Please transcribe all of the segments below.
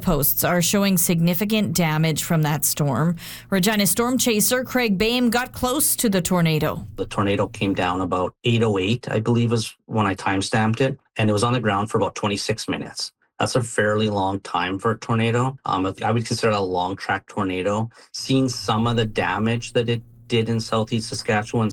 posts are showing significant damage from that storm. Regina storm chaser Craig Bame got close to the tornado. The tornado came down about 8:08, I believe was when I timestamped it, and it was on the ground for about 26 minutes. That's a fairly long time for a tornado. I would consider it a long track tornado. Seeing some of the damage that it did in southeast Saskatchewan.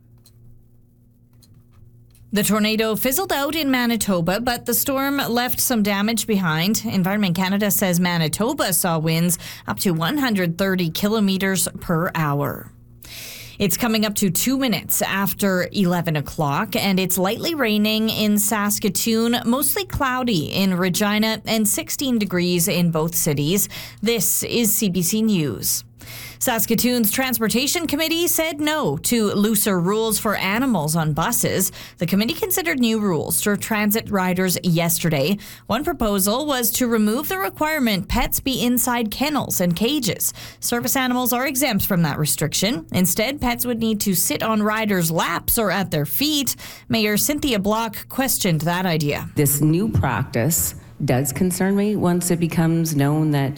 The tornado fizzled out in Manitoba, but the storm left some damage behind. Environment Canada says Manitoba saw winds up to 130 kilometers per hour. It's coming up to 2 minutes after 11 o'clock, and it's lightly raining in Saskatoon, mostly cloudy in Regina, and 16 degrees in both cities. This is CBC News. Saskatoon's Transportation Committee said no to looser rules for animals on buses. The committee considered new rules for transit riders yesterday. One proposal was to remove the requirement pets be inside kennels and cages. Service animals are exempt from that restriction. Instead, pets would need to sit on riders' laps or at their feet. Mayor Cynthia Block questioned that idea. This new practice does concern me once it becomes known that,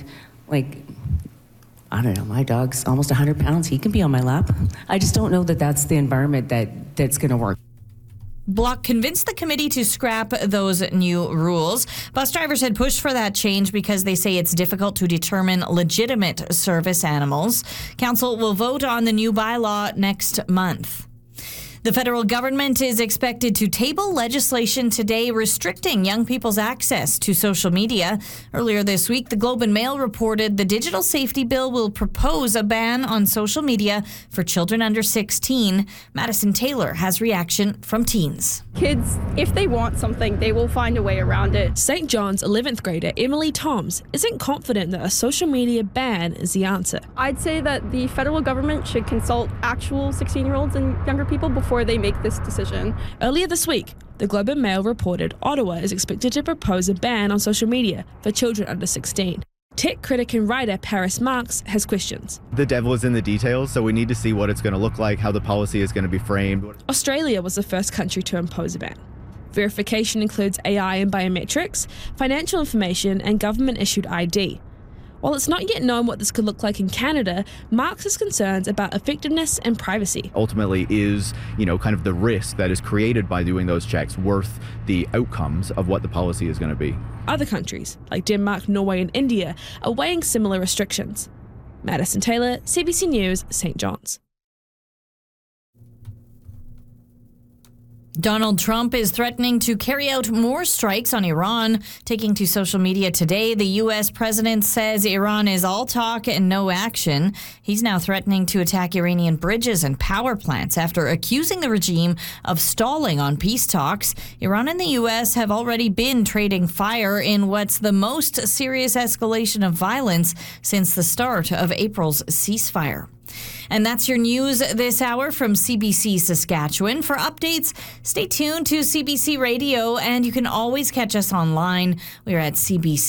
I don't know, my dog's almost 100 pounds. He can be on my lap. I just don't know that that's the environment that's going to work. Block convinced the committee to scrap those new rules. Bus drivers had pushed for that change because they say it's difficult to determine legitimate service animals. Council will vote on the new bylaw next month. The federal government is expected to table legislation today restricting young people's access to social media. Earlier this week, the Globe and Mail reported the digital safety bill will propose a ban on social media for children under 16. Madison Taylor has reaction from teens. Kids, if they want something, they will find a way around it. St. John's 11th grader Emily Toms isn't confident that a social media ban is the answer. I'd say that the federal government should consult actual 16-year-olds and younger people before they make this decision. Earlier this week, the Globe and Mail reported Ottawa is expected to propose a ban on social media for children under 16. Tech critic and writer Paris Marks has questions. The devil is in the details, so we need to see what it's going to look like, how the policy is going to be framed. Australia was the first country to impose a ban. Verification includes AI and biometrics, financial information, and government-issued ID. While it's not yet known what this could look like in Canada, Marks has concerns about effectiveness and privacy. Ultimately, is, kind of the risk that is created by doing those checks worth the outcomes of what the policy is going to be? Other countries, like Denmark, Norway, and India, are weighing similar restrictions. Madison Taylor, CBC News, St. John's. Donald Trump is threatening to carry out more strikes on Iran. Taking to social media today, the U.S. president says Iran is all talk and no action. He's now threatening to attack Iranian bridges and power plants after accusing the regime of stalling on peace talks. Iran and the U.S. have already been trading fire in what's the most serious escalation of violence since the start of April's ceasefire. And that's your news this hour from CBC Saskatchewan. For updates, stay tuned to CBC Radio, and you can always catch us online. We're at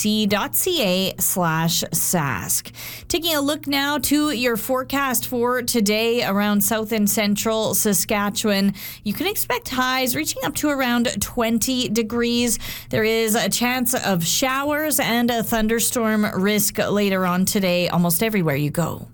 cbc.ca/sask. Taking a look now to your forecast for today around south and central Saskatchewan. You can expect highs reaching up to around 20 degrees. There is a chance of showers and a thunderstorm risk later on today, almost everywhere you go.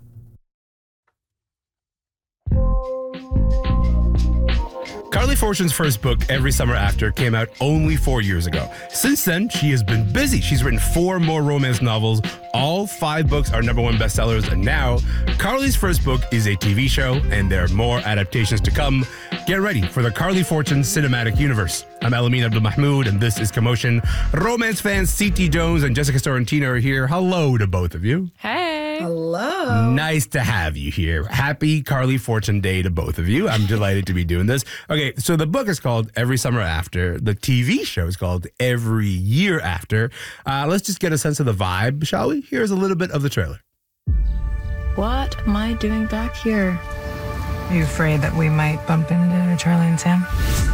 Carly Fortune's first book, Every Summer After, came out only 4 years ago. Since then, she has been busy. She's written 4 more romance novels. All 5 books are #1 bestsellers, and now Carly's first book is a TV show, and there are more adaptations to come. Get ready for the Carly Fortune cinematic universe. I'm Alamin Abdul-Mahmoud, and this is Commotion. Romance fans C.T. Jones and Jessica Sorrentino are here. Hello to both of you. Hey. Hello. Nice to have you here. Happy Carly Fortune Day to both of you. I'm delighted to be doing this. Okay, so the book is called Every Summer After. The TV show is called Every Year After. Let's just get a sense of the vibe, shall we? Here's a little bit of the trailer. What am I doing back here? Are you afraid that we might bump into Charlie and Sam?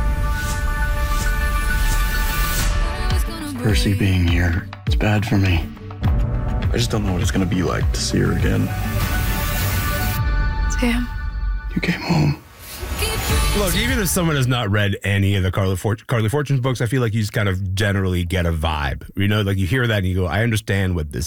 Percy being here, it's bad for me. I just don't know what it's going to be like to see her again. Sam? You came home. Look, even if someone has not read any of the Carly Fortune's books, I feel like you just kind of generally get a vibe. You know, like you hear that and you go, I understand what this